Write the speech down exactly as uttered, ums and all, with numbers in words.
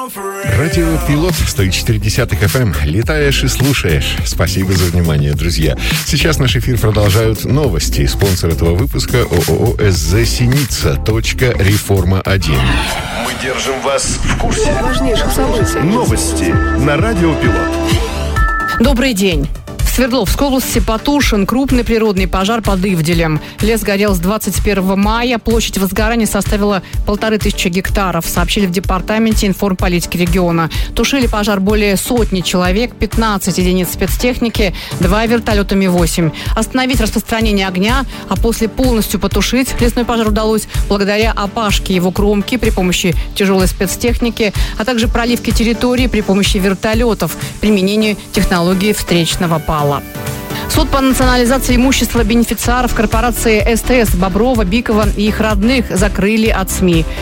Радио Пилот сто четыре эф эм. Летаешь и слушаешь. Спасибо за внимание, друзья. Сейчас наш эфир продолжают новости. Спонсор этого выпуска ООО СЗ Синица. Точка Реформа один. Мы держим вас в курсе важнейших событий. Новости на Радио Пилот. Добрый день. В Свердловской области потушен крупный природный пожар под Ивделем. Лес горел с двадцать первого мая. Площадь возгорания составила полторы тысячи гектаров, сообщили в департаменте информполитики региона. Тушили пожар более сотни человек, пятнадцать единиц спецтехники, два вертолета Ми восемь. Остановить распространение огня, а после полностью потушить лесной пожар удалось благодаря опашке его кромки при помощи тяжелой спецтехники, а также проливке территории при помощи вертолетов, применению технологии встречного пала. Суд по национализации имущества бенефициаров корпорации СТС Боброва, Бикова и их родных закрыли от СМИ.